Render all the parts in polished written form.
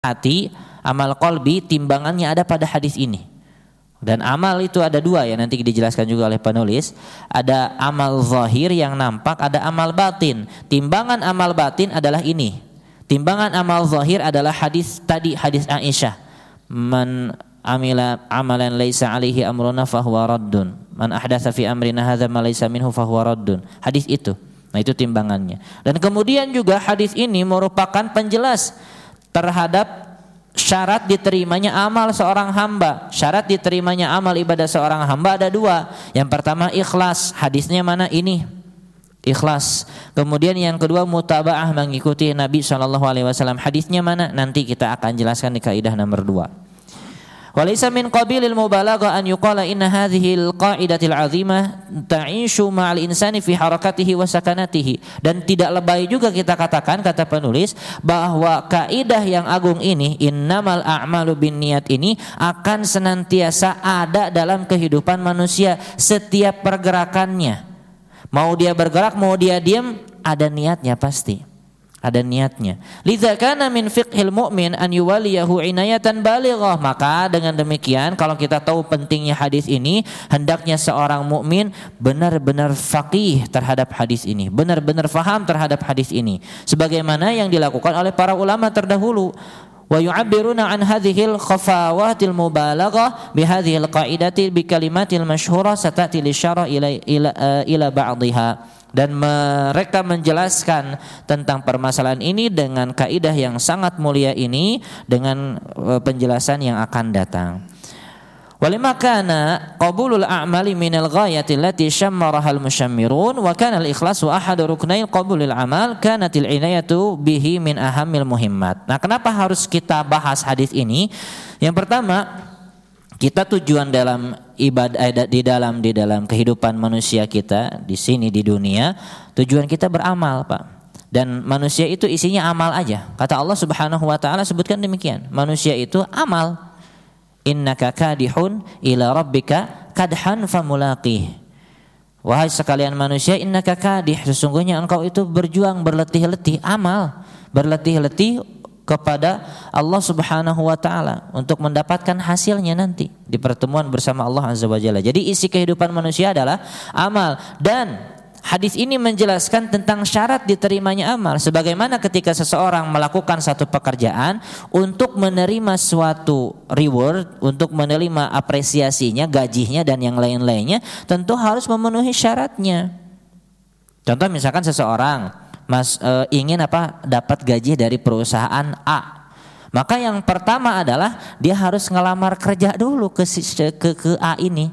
hati, amal qalbi, timbangannya ada pada hadis ini. Dan amal itu ada dua ya, nanti dijelaskan juga oleh penulis. Ada amal zahir yang nampak, ada amal batin. Timbangan amal batin adalah ini. Timbangan amal zahir adalah hadis tadi, hadis Aisyah. Man amila amalan laisa alaihi amruna fahuwa raddun. Man ahdatsa fi amrina hadza ma laisa minhu fahuwa raddun. Hadis itu. Nah, itu timbangannya. Dan kemudian juga hadis ini merupakan penjelas terhadap syarat diterimanya amal seorang hamba. Syarat diterimanya amal ibadah seorang hamba ada dua. Yang pertama ikhlas. Hadisnya mana? Ini ikhlas. Kemudian yang kedua mutabaah, mengikuti Nabi SAW. Hadisnya mana? Nanti kita akan jelaskan di kaidah nomor 2. Walaysa min qabilil mubalaghah an yuqala inna hadhihi al-qa'idatil 'azimah ta'ishu ma'al insani fi harakatihi wa sakanatihi. Dan tidak lebay juga kita katakan, kata penulis, bahwa kaidah yang agung ini, innamal a'malu binniyat, ini akan senantiasa ada dalam kehidupan manusia setiap pergerakannya. Mau dia bergerak, mau dia diam, ada niatnya pasti. Ada niatnya. Lidza kana min fiqhil mu'min an yuwaliyahu inayatan balighah. Maka dengan demikian, kalau kita tahu pentingnya hadis ini, hendaknya seorang mukmin benar-benar faqih terhadap hadis ini, benar-benar faham terhadap hadis ini, sebagaimana yang dilakukan oleh para ulama terdahulu. Wa yu'abbiruna an hadhil khafawatil mubalaghah bi hadhil qa'idati bi kalimatil masyhurah satati lisyara ila ba'dihha. Dan mereka menjelaskan tentang permasalahan ini dengan kaidah yang sangat mulia ini, dengan penjelasan yang akan datang. Walima kana qabulul a'mali minal ghayati allati syammaraha al-musyammirun wa kana al-ikhlasu ahadu ruknai qabulil amal kanatil inayatu bihi min ahammil muhimmat. Nah, kenapa harus kita bahas hadis ini? Yang pertama, kita tujuan dalam ibadah di dalam kehidupan manusia kita di sini di dunia, tujuan kita beramal, Pak. Dan manusia itu isinya amal aja. Kata Allah Subhanahu wa taala sebutkan demikian. Manusia itu amal. Innaka kadihun ila rabbika kadhan famulaqih. Wahai sekalian manusia, innaka kadih, sesungguhnya engkau itu berjuang, berletih-letih, amal, berletih-letih kepada Allah Subhanahu wa taala untuk mendapatkan hasilnya nanti di pertemuan bersama Allah Azza wa Jalla. Jadi isi kehidupan manusia adalah amal, dan hadis ini menjelaskan tentang syarat diterimanya amal. Sebagaimana ketika seseorang melakukan satu pekerjaan, untuk menerima suatu reward, untuk menerima apresiasinya, gajinya dan yang lain-lainnya, tentu harus memenuhi syaratnya. Contoh misalkan seseorang ingin dapat gaji dari perusahaan A, maka yang pertama adalah dia harus ngelamar kerja dulu ke A ini,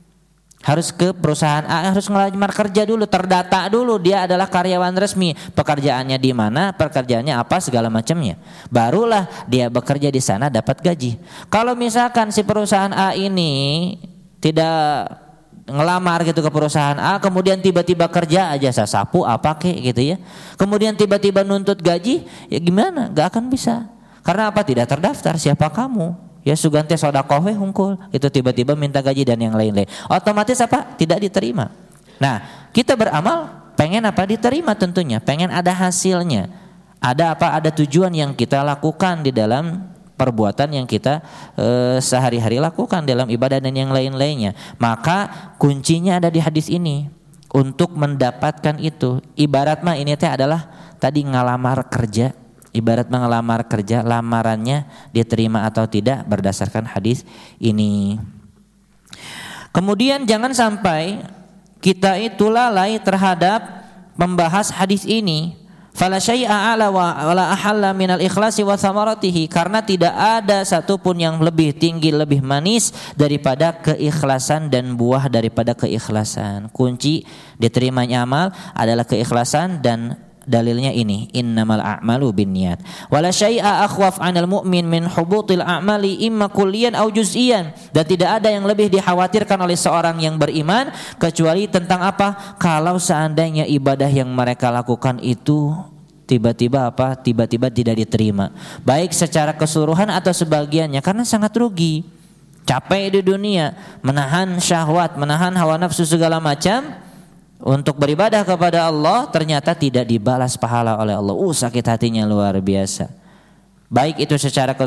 harus ke perusahaan A, harus ngelamar kerja dulu, terdata dulu dia adalah karyawan resmi, pekerjaannya di mana, pekerjaannya apa, segala macamnya, barulah dia bekerja di sana dapat gaji. Kalau misalkan si perusahaan A ini tidak ngelamar gitu ke perusahaan A, kemudian tiba-tiba kerja aja sasapu apa kek gitu ya, kemudian tiba-tiba nuntut gaji, ya gimana? Gak akan bisa. Karena apa? Tidak terdaftar. Siapa kamu? Ya sugante sodakoh hungkul, itu tiba-tiba minta gaji dan yang lain-lain, otomatis apa? Tidak diterima. Nah, kita beramal pengen apa? Diterima tentunya, pengen ada hasilnya, ada apa? Ada tujuan yang kita lakukan di dalam perbuatan yang kita sehari-hari lakukan dalam ibadah dan yang lain-lainnya. Maka kuncinya ada di hadis ini untuk mendapatkan itu. Ibarat mah ini teh adalah tadi ngalamar kerja. Ibarat mengelamar kerja, lamarannya diterima atau tidak berdasarkan hadis ini. Kemudian jangan sampai kita itu lalai terhadap membahas hadis ini. Fala syai'a ala wala ahalla minal ikhlasi wa thamaratihi, karena tidak ada satupun yang lebih tinggi, lebih manis daripada keikhlasan dan buah daripada keikhlasan. Kunci diterimanya amal adalah keikhlasan, dan dalilnya ini, innamal a'malu binniyat. Wala syai'a akhwaf 'anil mu'min min hubutil a'mali imma kulliyan aw juz'iyan. Dan tidak ada yang lebih dikhawatirkan oleh seorang yang beriman kecuali tentang apa? Kalau seandainya ibadah yang mereka lakukan itu tiba-tiba tidak diterima, baik secara keseluruhan atau sebagiannya, karena sangat rugi. Capek di dunia, menahan syahwat, menahan hawa nafsu segala macam, untuk beribadah kepada Allah ternyata tidak dibalas pahala oleh Allah. Sakit hatinya luar biasa. baik itu secara